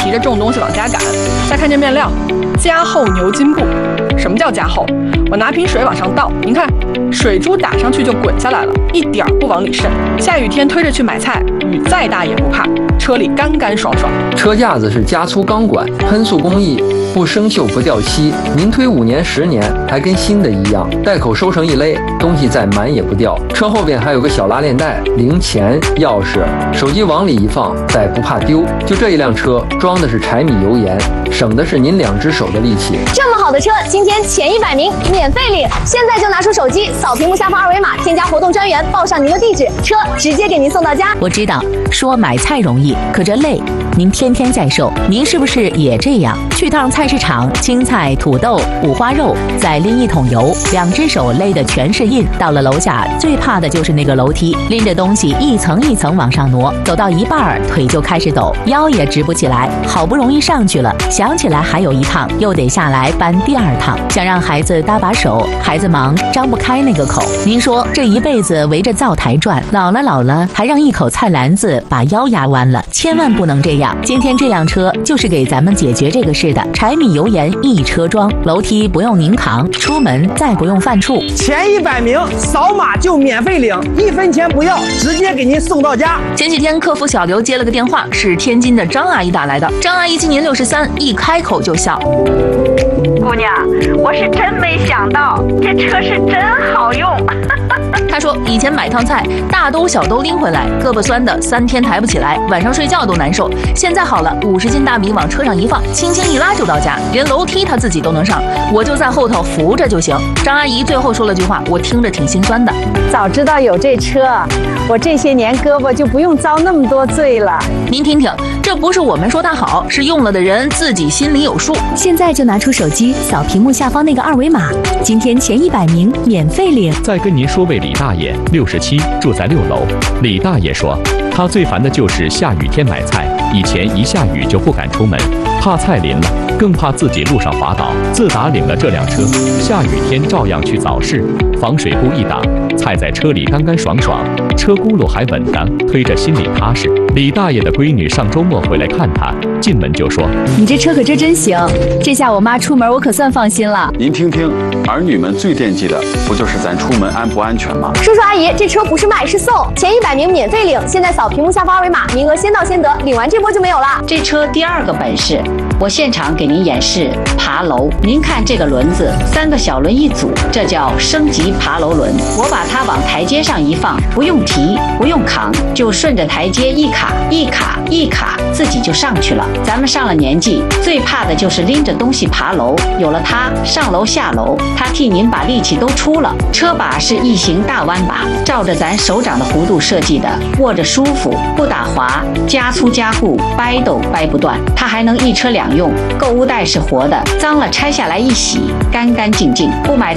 提着重东西往家赶。再看这面料，加厚牛筋布。什么叫加厚？我拿瓶水往上倒，您看，水珠打上去就滚下来了，一点不往里渗。下雨天推着去买菜，雨再大也不怕，车里干干爽爽。 车架子是加粗钢管，喷塑工艺，不生锈不掉漆，您推5年10年还跟新的一样。带口收成一勒，东西再满也不掉。车后边还有个小拉链袋，零钱、钥匙、手机往里一放，再不怕丢。就这一辆车装的是柴米油盐，省的是您2只手的力气。 这么好的车，今天前100名免费领！现在就拿出手机扫屏幕下方2维码，添加活动专员，报上您的地址，车直接给您送到家。 我知道说买菜容易，可这累，您天天在受，您是不是也这样？去趟菜市场，青菜、土豆、五花肉，再拎1桶油，2只手勒的全是印。到了楼下，最怕的就是那个楼梯，拎着东西一层一层往上挪，走到一半腿就开始抖，腰也直不起来。好不容易上去了，想起来还有1趟，又得下来搬第2趟。想让孩子搭把手，孩子忙张不开那个口。您说这一辈子围着灶台转，老了还让一口菜篮子把腰压弯了，千万不能这样。今天这辆车就是给咱们解决这个事的，柴米油盐一车装，楼梯不用您扛，出门再不用犯怵。 前100名扫码就免费领，1分钱不要，直接给您送到家。 前几天客服小刘接了个电话，是天津的张阿姨打来的。张阿姨今年63，一开口就笑。 姑娘，我是真没想到，这车是真好用。 她说以前买趟菜，大兜小兜拎回来，胳膊酸的3天抬不起来，晚上睡觉都难受。现在好了，50斤大米往车上一放，轻轻一拉就到家，连楼梯她自己都能上，我就在后头扶着就行。张阿姨最后说了句话，我听着挺心酸的。 早知道有这车，我这些年胳膊就不用遭那么多罪了。 您听听，这不是我们说它好，是用了的人自己心里有数。 现在就拿出手机扫屏幕下方那个2维码，今天前100名免费领。 再跟您说位李大爷，67，住在6楼。李大爷说，他最烦的就是下雨天买菜，以前一下雨就不敢出门，怕菜淋了，更怕自己路上滑倒。自打领了这辆车，下雨天照样去早市，防水布一挡，菜在车里干干爽爽，车轱辘还稳当，推着心里踏实。李大爷的闺女上周末回来看他，进门就说：“ 你这车可真行，这下我妈出门我可算放心了。” 您听听，儿女们最惦记的不就是咱出门安不安全吗？ 叔叔阿姨，这车不是卖是送，前100名免费领，现在扫屏幕下方2维码，名额先到先得，领完这波就没有了。 这车第2个本事，我现场给您演示爬楼。您看这个轮子，3个小轮一组，这叫升级爬楼轮。我把它往台阶上一放，不用提，不用扛，就顺着台阶一卡一卡一卡，自己就上去了。咱们上了年纪，最怕的就是拎着东西爬楼，有了它，上楼下楼，它替您把力气都出了。车把是异形大弯把，照着咱手掌的弧度设计的，握着舒服，不打滑，加粗加固，掰都掰不断。它还能1车2用，购物袋是活的，脏了拆下来一洗，干干净净。不买